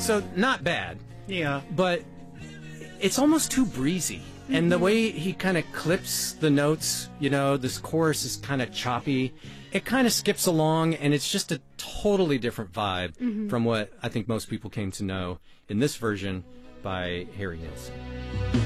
So not bad, Yeah. but it's almost too breezy. And the way he kind of clips the notes, you know, this chorus is kind of choppy. It kind of skips along, and it's just a totally different vibe from what I think most people came to know in this version by Harry Nilsson.